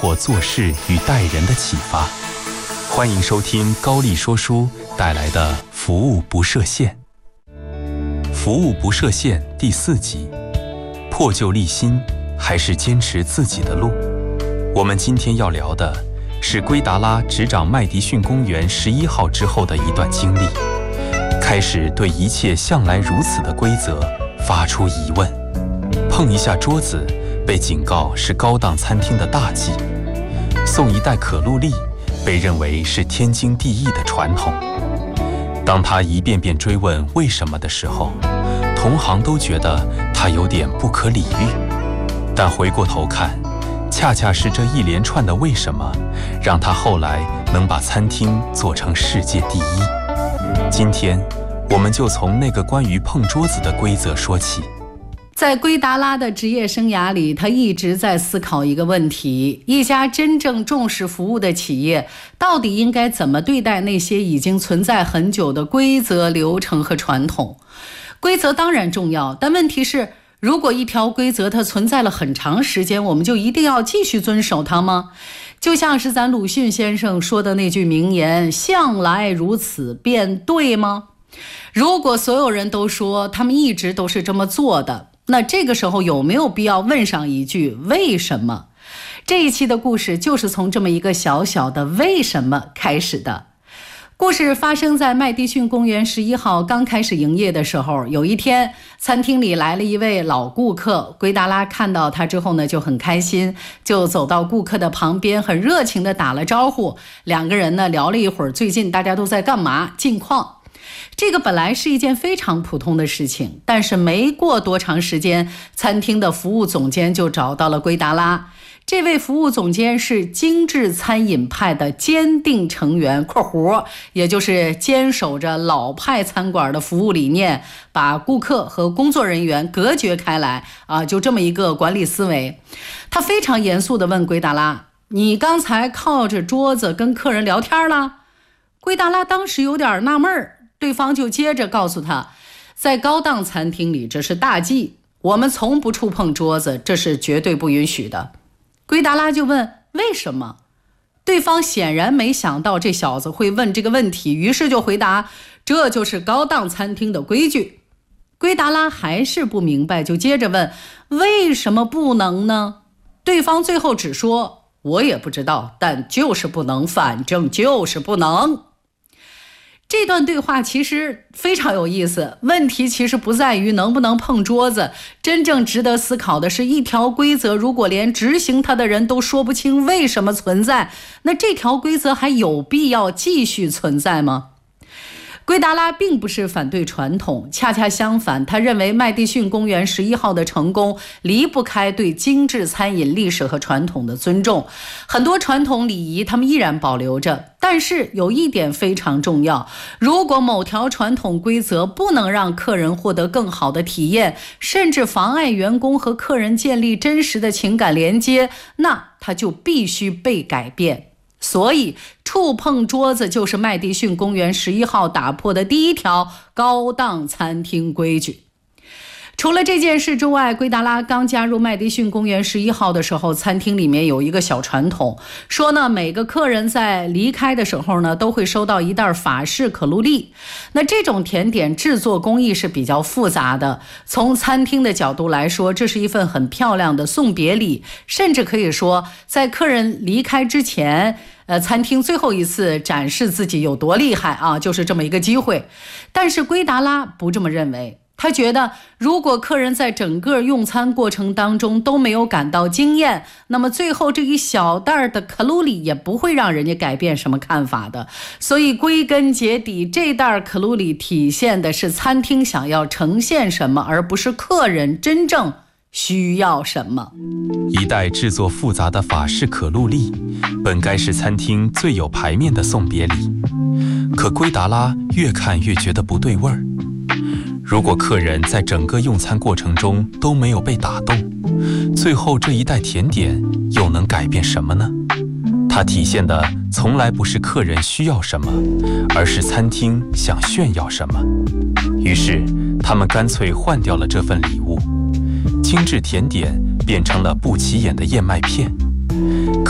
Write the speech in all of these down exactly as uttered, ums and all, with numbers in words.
或做事与待人的启发。欢迎收听高丽说书带来的服务不设限。服务不设限第四集，破旧立新还是坚持自己的路。我们今天要聊的是圭达拉执掌麦迪逊公园十一号之后的一段经历，开始对一切向来如此的规则发出疑问。碰一下桌子被警告是高档餐厅的大忌，送一袋可露丽被认为是天经地义的传统。当他一遍遍追问为什么的时候，同行都觉得他有点不可理喻。但回过头看，恰恰是这一连串的为什么，让他后来能把餐厅做成世界第一。今天我们就从那个关于碰桌子的规则说起。 在圭达拉的职业生涯里，他一直在思考一个问题：一家真正重视服务的企业，到底应该怎么对待那些已经存在很久的规则、流程和传统？规则当然重要，但问题是，如果一条规则它存在了很长时间，我们就一定要继续遵守它吗？就像是咱鲁迅先生说的那句名言：向来如此，便对吗？如果所有人都说他们一直都是这么做的，那这个时候有没有必要问上一句为什么？这一期的故事就是从这么一个小小的为什么开始的。故事发生在麦迪逊公园十一号刚开始营业的时候，有一天餐厅里来了一位老顾客，圭达拉看到他之后呢就很开心，就走到顾客的旁边，很热情地打了招呼。两个人呢聊了一会儿最近大家都在干嘛，近况。这个本来是一件非常普通的事情，但是没过多长时间，餐厅的服务总监就找到了圭达拉。这位服务总监是精致餐饮派的坚定成员（括弧），也就是坚守着老派餐馆的服务理念，把顾客和工作人员隔绝开来啊，就这么一个管理思维。他非常严肃地问圭达拉：“你刚才靠着桌子跟客人聊天了？”圭达拉当时有点纳闷儿。对方就接着告诉他，在高档餐厅里这是大忌，我们从不触碰桌子，这是绝对不允许的。圭达拉就问为什么？对方显然没想到这小子会问这个问题，于是就回答，这就是高档餐厅的规矩。圭达拉还是不明白，就接着问为什么不能呢？对方最后只说，我也不知道，但就是不能，反正就是不能。这段对话其实非常有意思，问题其实不在于能不能碰桌子，真正值得思考的是，一条规则如果连执行它的人都说不清为什么存在，那这条规则还有必要继续存在吗？圭达拉并不是反对传统，恰恰相反，他认为麦迪逊公园十一号的成功离不开对精致餐饮历史和传统的尊重。很多传统礼仪他们依然保留着，但是有一点非常重要，如果某条传统规则不能让客人获得更好的体验，甚至妨碍员工和客人建立真实的情感连接，那它就必须被改变。所以触碰桌子就是麦迪逊公园十一号打破的第一条高档餐厅规矩。除了这件事之外，圭达拉刚加入麦迪逊公园十一号的时候，餐厅里面有一个小传统，说呢每个客人在离开的时候呢都会收到一袋法式可露丽。那这种甜点制作工艺是比较复杂的，从餐厅的角度来说，这是一份很漂亮的送别礼，甚至可以说在客人离开之前呃，餐厅最后一次展示自己有多厉害啊，就是这么一个机会。但是圭达拉不这么认为，他觉得如果客人在整个用餐过程当中都没有感到惊艳，那么最后这一小袋的可露丽也不会让人家改变什么看法的。所以归根结底，这袋可露丽体现的是餐厅想要呈现什么，而不是客人真正需要什么。 一袋制作复杂的法式可露丽本该是餐厅最有排面的送别礼，可圭达拉越看越觉得不对味儿。如果客人在整个用餐过程中都没有被打动，最后这一袋甜点又能改变什么呢？它体现的从来不是客人需要什么，而是餐厅想炫耀什么。于是他们干脆换掉了这份礼物，精致甜点变成了不起眼的燕麦片。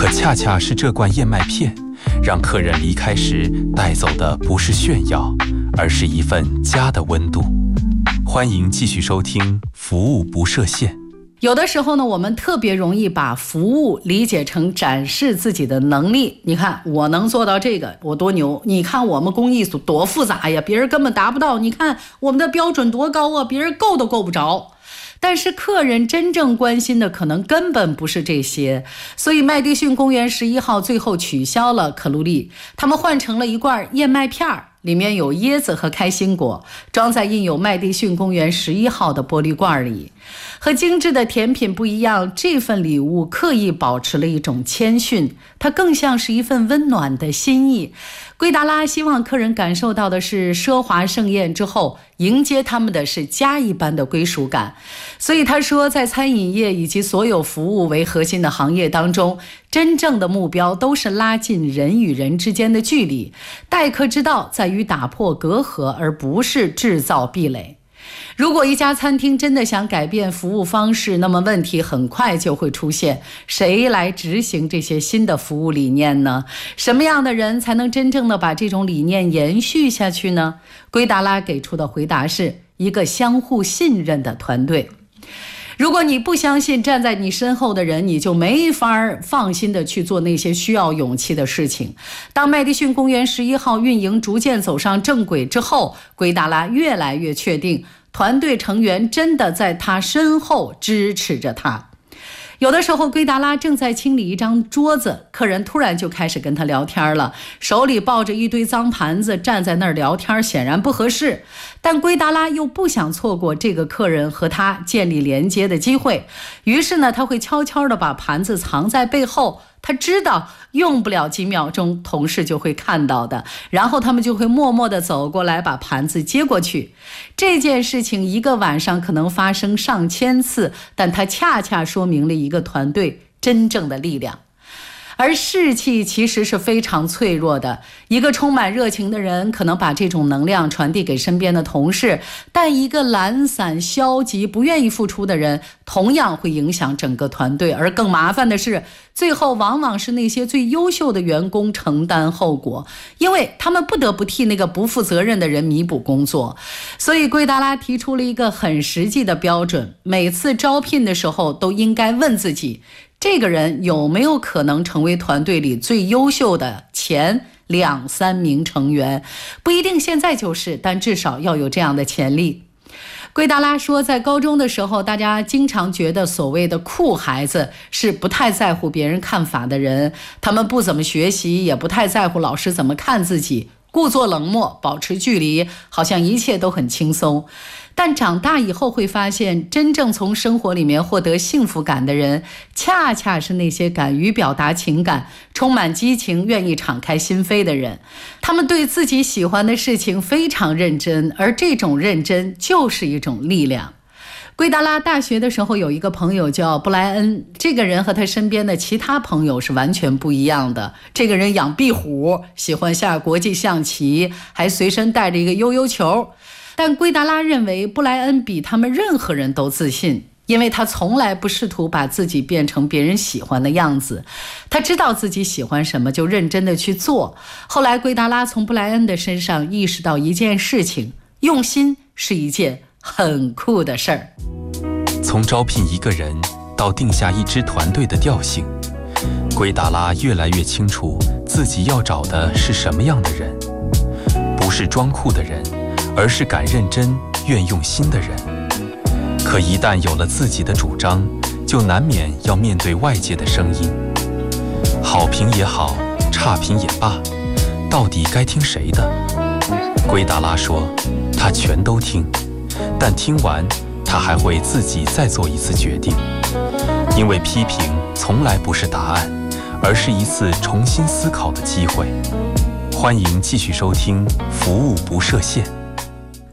可恰恰是这罐燕麦片，让客人离开时带走的不是炫耀，而是一份家的温度。欢迎继续收听服务不设限。 有的时候呢，我们特别容易把服务理解成展示自己的能力。你看我能做到这个，我多牛，你看我们工艺多复杂呀，别人根本达不到，你看我们的标准多高啊，别人够都够不着。但是客人真正关心的可能根本不是这些，所以麦迪逊公园十一号最后取消了可露丽，他们换成了一罐燕麦片儿，里面有椰子和开心果，装在印有麦迪逊公园十一号的玻璃罐里。和精致的甜品不一样，这份礼物刻意保持了一种谦逊，它更像是一份温暖的心意。圭达拉希望客人感受到的是奢华盛宴之后迎接他们的是家一般的归属感。所以他说，在餐饮业以及所有服务为核心的行业当中，真正的目标都是拉近人与人之间的距离，待客之道在于打破隔阂，而不是制造壁垒。如果一家餐厅真的想改变服务方式，那么问题很快就会出现，谁来执行这些新的服务理念呢？什么样的人才能真正的把这种理念延续下去呢？圭达拉给出的回答是一个相互信任的团队。如果你不相信站在你身后的人，你就没法放心的去做那些需要勇气的事情。当麦迪逊公园十一号运营逐渐走上正轨之后，圭达拉越来越确定团队成员真的在他身后支持着他。有的时候圭达拉正在清理一张桌子，客人突然就开始跟他聊天了，手里抱着一堆脏盘子站在那儿聊天，显然不合适。但圭达拉又不想错过这个客人和他建立连接的机会，于是呢，他会悄悄地把盘子藏在背后，他知道用不了几秒钟同事就会看到的，然后他们就会默默地走过来把盘子接过去。这件事情一个晚上可能发生上千次，但它恰恰说明了一个团队真正的力量。而士气其实是非常脆弱的，一个充满热情的人可能把这种能量传递给身边的同事，但一个懒散、消极、不愿意付出的人同样会影响整个团队。而更麻烦的是，最后往往是那些最优秀的员工承担后果，因为他们不得不替那个不负责任的人弥补工作。所以圭达拉提出了一个很实际的标准，每次招聘的时候都应该问自己，这个人有没有可能成为团队里最优秀的前两三名成员？不一定现在就是，但至少要有这样的潜力。圭达拉说，在高中的时候，大家经常觉得所谓的酷孩子是不太在乎别人看法的人，他们不怎么学习，也不太在乎老师怎么看自己，故作冷漠，保持距离，好像一切都很轻松。但长大以后会发现，真正从生活里面获得幸福感的人，恰恰是那些敢于表达情感、充满激情、愿意敞开心扉的人。他们对自己喜欢的事情非常认真，而这种认真就是一种力量。圭达拉大学的时候有一个朋友叫布莱恩，这个人和他身边的其他朋友是完全不一样的。这个人养壁虎，喜欢下国际象棋，还随身带着一个悠悠球。但圭达拉认为布莱恩比他们任何人都自信，因为他从来不试图把自己变成别人喜欢的样子。他知道自己喜欢什么，就认真的去做。后来圭达拉从布莱恩的身上意识到一件事情，用心是一件很酷的事儿。 从招聘一个人到定下一支团队的调性，圭达拉越来越清楚自己要找的是什么样的人，不是装酷的人，而是敢认真、愿用心的人。可一旦有了自己的主张，就难免要面对外界的声音。好评也好，差评也罢，到底该听谁的？圭达拉说，他全都听，但听完，他还会自己再做一次决定。因为批评从来不是答案，而是一次重新思考的机会。欢迎继续收听《服务不设限》。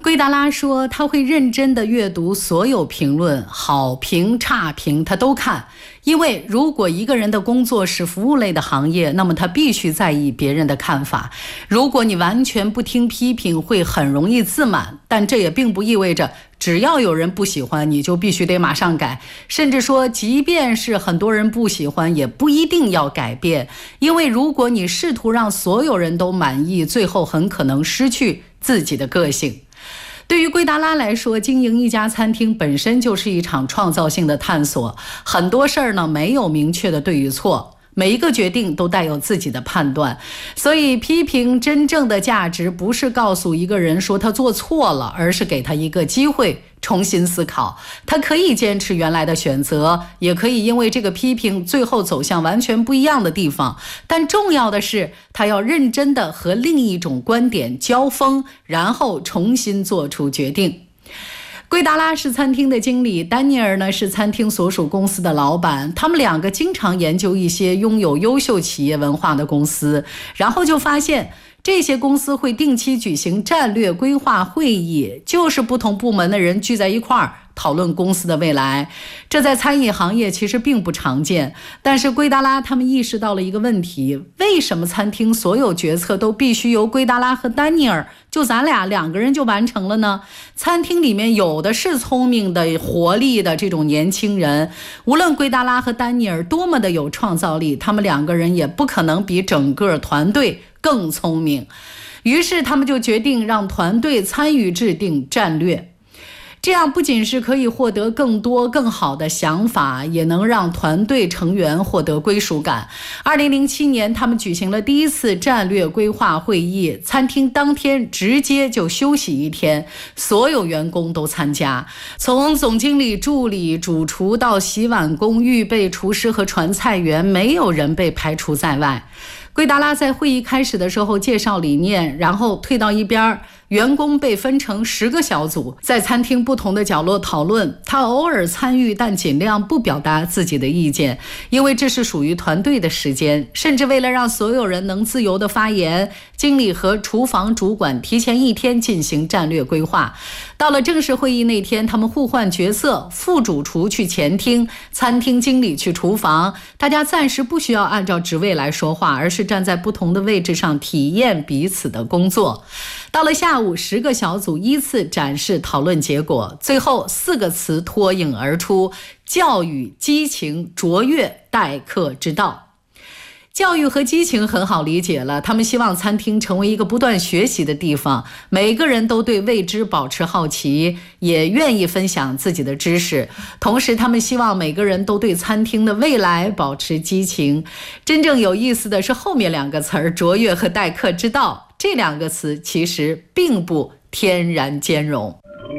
圭达拉说，他会认真地阅读所有评论，好评差评他都看，因为如果一个人的工作是服务类的行业，那么他必须在意别人的看法。如果你完全不听批评，会很容易自满，但这也并不意味着只要有人不喜欢你就必须得马上改，甚至说即便是很多人不喜欢也不一定要改变，因为如果你试图让所有人都满意，最后很可能失去自己的个性。对于圭达拉来说，经营一家餐厅本身就是一场创造性的探索，很多事儿呢没有明确的对与错，每一个决定都带有自己的判断，所以批评真正的价值不是告诉一个人说他做错了，而是给他一个机会重新思考。他可以坚持原来的选择，也可以因为这个批评最后走向完全不一样的地方，但重要的是他要认真的和另一种观点交锋，然后重新做出决定。圭达拉是餐厅的经理，丹尼尔呢是餐厅所属公司的老板，他们两个经常研究一些拥有优秀企业文化的公司，然后就发现这些公司会定期举行战略规划会议，就是不同部门的人聚在一块儿讨论公司的未来。这在餐饮行业其实并不常见，但是圭达拉他们意识到了一个问题，为什么餐厅所有决策都必须由圭达拉和丹尼尔就咱俩两个人就完成了呢？餐厅里面有的是聪明的活力的这种年轻人，无论圭达拉和丹尼尔多么的有创造力，他们两个人也不可能比整个团队更聪明。于是他们就决定让团队参与制定战略，这样不仅是可以获得更多更好的想法，也能让团队成员获得归属感。二零零七年他们举行了第一次战略规划会议，餐厅当天直接就休息一天，所有员工都参加，从总经理助理、主厨到洗碗工、预备厨师和传菜员，没有人被排除在外。圭达拉在会议开始的时候介绍理念，然后退到一边，员工被分成十个小组，在餐厅不同的角落讨论。他偶尔参与，但尽量不表达自己的意见，因为这是属于团队的时间。甚至为了让所有人能自由地发言，经理和厨房主管提前一天进行战略规划。到了正式会议那天，他们互换角色，副主厨去前厅，餐厅经理去厨房，大家暂时不需要按照职位来说话，而是站在不同的位置上体验彼此的工作。到了下午，十个小组依次展示讨论结果，最后四个词脱颖而出：教育、激情、卓越、待客之道。教育和激情很好理解了，他们希望餐厅成为一个不断学习的地方，每个人都对未知保持好奇，也愿意分享自己的知识。同时他们希望每个人都对餐厅的未来保持激情。真正有意思的是后面两个词儿，卓越和待客之道，这两个词其实并不天然兼容。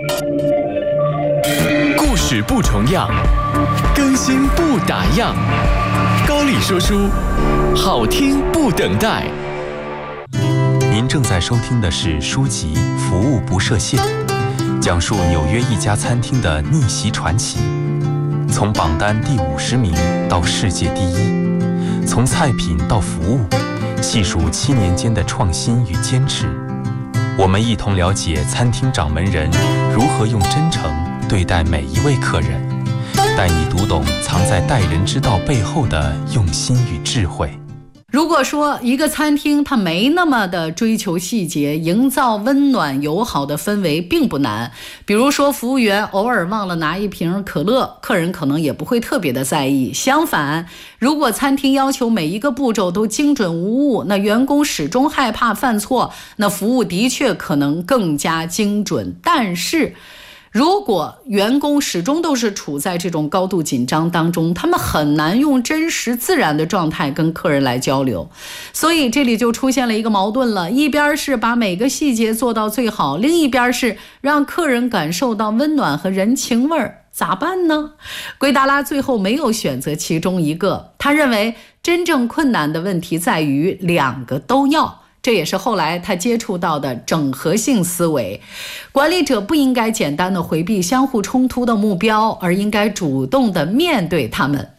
故事不重样，更新不打烊，高丽说书，好听不等待。 您正在收听的是书籍《服务不设限》，讲述纽约一家餐厅的逆袭传奇，从榜单第五十名到世界第一，从菜品到服务，细数七年间的创新与坚持。我们一同了解餐厅掌门人如何用真诚对待每一位客人，带你读懂藏在待人之道背后的用心与智慧。 如果说一个餐厅它没那么的追求细节，营造温暖友好的氛围并不难。比如说服务员偶尔忘了拿一瓶可乐，客人可能也不会特别的在意。相反，如果餐厅要求每一个步骤都精准无误，那员工始终害怕犯错，那服务的确可能更加精准。但是如果员工始终都是处在这种高度紧张当中，他们很难用真实自然的状态跟客人来交流。所以这里就出现了一个矛盾了，一边是把每个细节做到最好，另一边是让客人感受到温暖和人情味儿，咋办呢？圭达拉最后没有选择其中一个，他认为真正困难的问题在于两个都要。这也是后来他接触到的整合性思维。管理者不应该简单的回避相互冲突的目标，而应该主动的面对他们。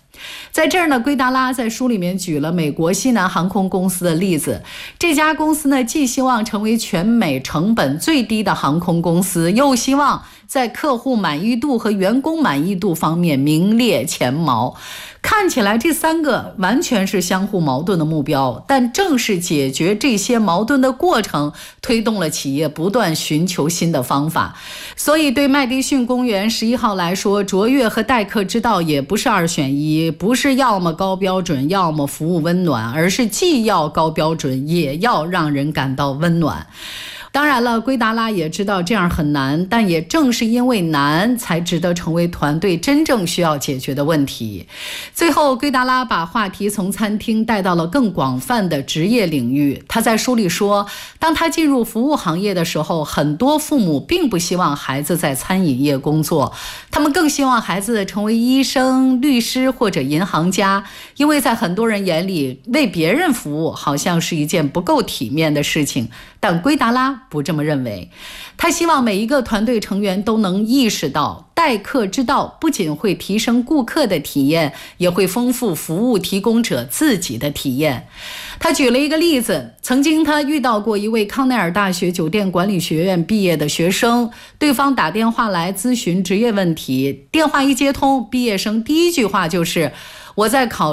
在这儿呢，圭达拉在书里面举了美国西南航空公司的例子。这家公司呢，既希望成为全美成本最低的航空公司，又希望在客户满意度和员工满意度方面名列前茅。看起来这三个完全是相互矛盾的目标，但正是解决这些矛盾的过程，推动了企业不断寻求新的方法。所以对麦迪逊公园十一号来说，卓越和待客之道也不是二选一，不是要么高标准，要么服务温暖，而是既要高标准，也要让人感到温暖。当然了，圭达拉也知道这样很难，但也正是因为难，才值得成为团队真正需要解决的问题。最后，圭达拉把话题从餐厅带到了更广泛的职业领域。他在书里说，当他进入服务行业的时候，很多父母并不希望孩子在餐饮业工作，他们更希望孩子成为医生、律师或者银行家，因为在很多人眼里，为别人服务好像是一件不够体面的事情。但圭达拉不这么认为，他希望每一个团队成员都能意识到，待客之道不仅会提升顾客的体验，也会丰富服务提供者自己的体验。他举了一个例子，曾经他遇到过一位康奈尔大学酒店管理学院毕业的学生，对方打电话来咨询职业问题，电话一接通，毕业生第一句话就是：我在考